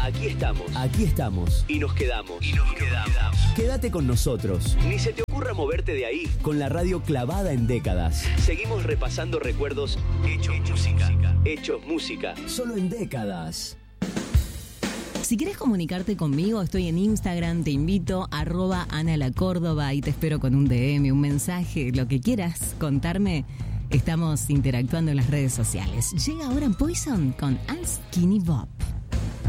Aquí estamos. Aquí estamos. Y nos quedamos. Quédate con nosotros. Ni se te ocurra moverte de ahí. Con la radio clavada en décadas. Seguimos repasando recuerdos hechos música. Solo en décadas. Si querés comunicarte conmigo, estoy en Instagram, te invito, @AnaLaCórdoba, y te espero con un DM, un mensaje, lo que quieras contarme. Estamos interactuando en las redes sociales. Llega ahora Poison con Al Skinny Bob.